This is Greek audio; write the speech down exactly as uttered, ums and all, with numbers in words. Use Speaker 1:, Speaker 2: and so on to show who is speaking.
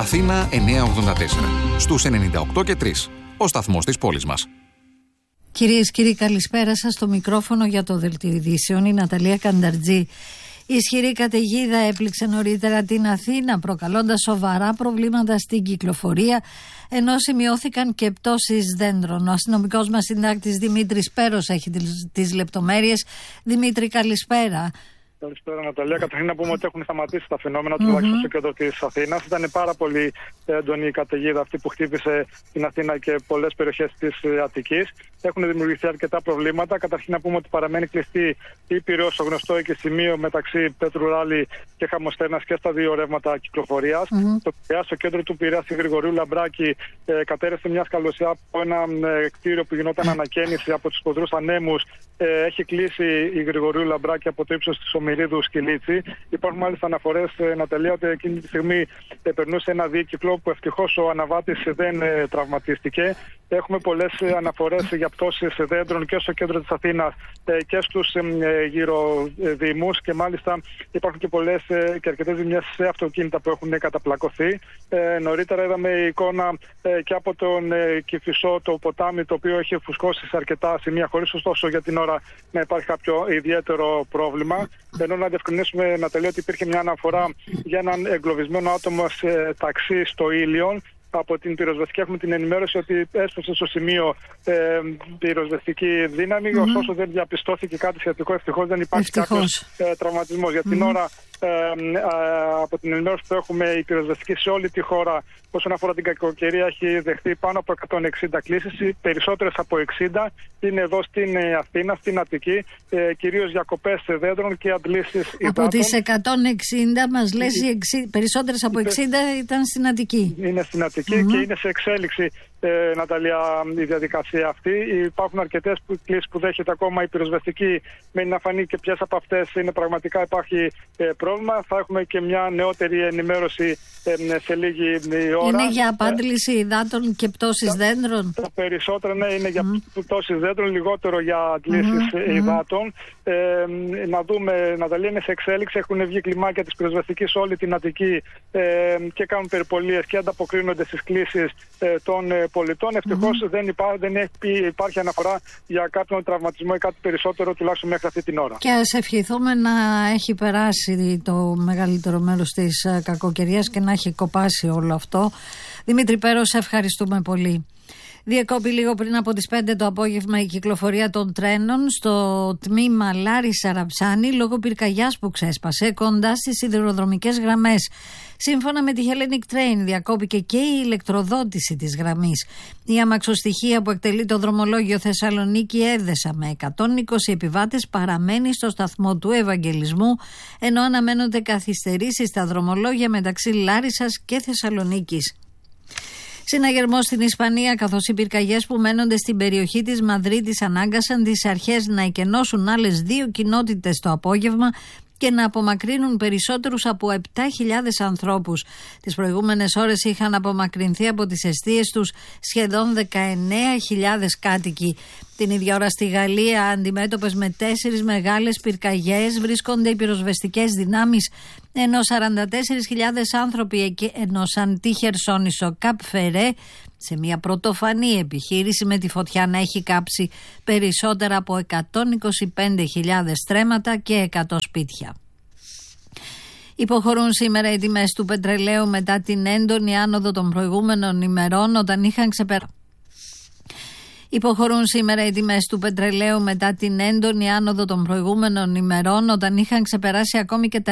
Speaker 1: Αθήνα εννιακόσια ογδόντα τέσσερα. Στους ενενήντα οκτώ και τρία. Ο σταθμός της πόλης μας.
Speaker 2: Κυρίες και κύριοι, καλησπέρα σας. Στο μικρόφωνο για το Δελτίο Ειδήσεων η Ναταλία Κανταρτζή. Η ισχυρή καταιγίδα έπληξε νωρίτερα την Αθήνα, προκαλώντας σοβαρά προβλήματα στην κυκλοφορία, ενώ σημειώθηκαν και πτώσεις δέντρων. Ο αστυνομικός μας συντάκτης Δημήτρης Πέρος έχει τις λεπτομέρειες. Δημήτρη, καλησπέρα.
Speaker 3: Καλησπέρα, Ναταλία. Καταρχήν να πούμε ότι έχουν σταματήσει τα φαινόμενα, mm-hmm. τουλάχιστον στο κέντρο της Αθήνας. Ήταν πάρα πολύ έντονη η καταιγίδα αυτή που χτύπησε την Αθήνα και πολλές περιοχές της Αττικής. Έχουν δημιουργηθεί αρκετά προβλήματα. Καταρχήν να πούμε ότι παραμένει κλειστή η Πειραιώς, στο γνωστό εκεί σημείο μεταξύ Πέτρου Ράλη και Χαμοστένας και στα δύο ρεύματα κυκλοφορίας. Mm-hmm. Το Πειραιά, στο κέντρο του Πειραιά, στη Γρηγορίου Λαμπράκη, ε, κατέρευσε μια σκαλωσιά από ένα ε, κτίριο που γινόταν ανακαίνιση από τους ποδρούς ανέμους. Ε, έχει κλείσει η Γρηγορίου Λαμπράκη από το ύψος της Ομηρίδου Σκυλίτσι. Υπάρχουν μάλιστα αναφορές, ε, Ναταλία, ότι εκείνη τη στιγμή ε, περνούσε ένα δίκυκλο που ευτυχώς ο αναβάτης δεν ε, τραυματίστηκε. Έχουμε πολλές ε, αναφορές για πτώσεις δέντρων και στο κέντρο της Αθήνας ε, και στους ε, γύρω ε, δήμους, και μάλιστα υπάρχουν και πολλές ε, και αρκετές ζημιές σε αυτοκίνητα που έχουν καταπλακωθεί. Ε, νωρίτερα είδαμε εικόνα ε, και από τον ε, Κηφισό, το ποτάμι, το οποίο έχει φουσκώσει σε αρκετά σημεία, χωρίς ωστόσο για την ώρα να υπάρχει κάποιο ιδιαίτερο πρόβλημα. Ενώ να διευκρινίσουμε, Ναταλία, ότι υπήρχε μια αναφορά για έναν εγκλωβισμένο άτομο σε ταξί στο Ήλιον. Από την πυροσβεστική έχουμε την ενημέρωση ότι έσπευσε στο σημείο ε, πυροσβεστική δύναμη, mm-hmm. ωστόσο δεν διαπιστώθηκε κάτι σχετικό. Ευτυχώς δεν υπάρχει κάποιος ε, τραυματισμός. Για την mm-hmm. ώρα, ε, ε, από την ενημέρωση που έχουμε, η πυροσβεστική σε όλη τη χώρα, όσον αφορά την κακοκαιρία, έχει δεχτεί πάνω από εκατόν εξήντα κλήσεις. Οι περισσότερες από εξήντα είναι εδώ στην Αθήνα, στην Αττική, ε, κυρίως διακοπές δέντρων και αντλήσεις υδάτων.
Speaker 2: Από τις εκατόν εξήντα μας λες οι εξήντα, περισσότερες από εξήντα ήταν στην Αττική.
Speaker 3: Είναι στην Αττική. Mm-hmm. Και είναι σε εξέλιξη, ε, Ναταλία, η διαδικασία αυτή. Υπάρχουν αρκετές κλήσεις που δέχεται ακόμα η πυροσβεστική. Μένει να φανεί και ποιες από αυτές είναι πραγματικά υπάρχει ε, πρόβλημα. Θα έχουμε και μια νεότερη ενημέρωση ε, σε λίγη ώρα.
Speaker 2: Είναι για απάντληση ε, υδάτων και πτώσεις τα, δέντρων. Τα
Speaker 3: περισσότερα ναι, είναι για mm-hmm. πτώσεις δέντρων, λιγότερο για αντλήσεις mm-hmm. υδάτων. Ε, να δούμε, Ναταλία, είναι σε εξέλιξη. Έχουν βγει κλιμάκια της πυροσβεστικής όλη την Αττική ε, και κάνουν περιπολίες και ανταποκρίνονται στις κλήσεις ε, των ε, πολιτών. Ευτυχώς mm-hmm. δεν, υπά, δεν έχει, υπάρχει αναφορά για κάποιον τραυματισμό ή κάτι περισσότερο, τουλάχιστον μέχρι αυτή την ώρα.
Speaker 2: Και ας ευχηθούμε να έχει περάσει το μεγαλύτερο μέρος της ε, κακοκαιρίας και να έχει κοπάσει όλο αυτό. Δημήτρη Πέρο, σε ευχαριστούμε πολύ. Διεκόπη λίγο πριν από τις πέντε το απόγευμα η κυκλοφορία των τρένων στο τμήμα Λάρισα-Ραψάνη λόγω πυρκαγιάς που ξέσπασε κοντά στις σιδηροδρομικές γραμμές. Σύμφωνα με τη Hellenic Train, διακόπηκε και η ηλεκτροδότηση της γραμμής. Η αμαξοστοιχεία που εκτελεί το δρομολόγιο Θεσσαλονίκη-Έδεσα με εκατόν είκοσι επιβάτες παραμένει στο σταθμό του Ευαγγελισμού, ενώ αναμένονται καθυστερήσεις στα δρομολόγια μεταξύ Λάρισσας και Θεσσαλονίκης. Συναγερμός στην Ισπανία, καθώς οι πυρκαγιές που μένονται στην περιοχή της Μαδρίτης ανάγκασαν τις αρχές να εκενώσουν άλλες δύο κοινότητες το απόγευμα και να απομακρύνουν περισσότερους από επτά χιλιάδες ανθρώπους. Τις προηγούμενες ώρες είχαν απομακρυνθεί από τις εστίες τους σχεδόν δεκαεννέα χιλιάδες κάτοικοι. Την ίδια ώρα στη Γαλλία, αντιμέτωπες με τέσσερις μεγάλες πυρκαγιές, βρίσκονται οι πυροσβεστικές δυνάμεις, ενώ σαράντα τέσσερις χιλιάδες άνθρωποι ενώσαν τη Χερσόνησο Καπ Φερέ σε μια πρωτοφανή επιχείρηση με τη φωτιά να έχει κάψει περισσότερα από εκατόν είκοσι πέντε χιλιάδες στρέμματα και εκατό σπίτια. Υποχωρούν σήμερα οι τιμές του πετρελαίου μετά την έντονη άνοδο των προηγούμενων ημερών όταν είχαν ξεπεράσει. Υποχωρούν σήμερα οι τιμές του πετρελαίου μετά την έντονη άνοδο των προηγούμενων ημερών όταν είχαν ξεπεράσει ακόμη και τα